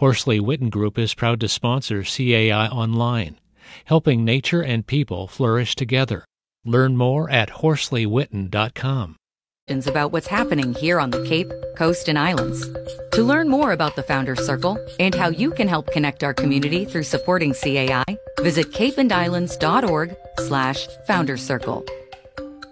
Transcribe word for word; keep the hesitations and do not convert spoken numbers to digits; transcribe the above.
Horsley Witten Group is proud to sponsor C A I Online, helping nature and people flourish together. Learn more at horsley witten dot com. About what's happening here on the Cape, Coast, and Islands. To learn more about the Founders Circle and how you can help connect our community through supporting C A I, visit cape and islands dot org slash Founders Circle.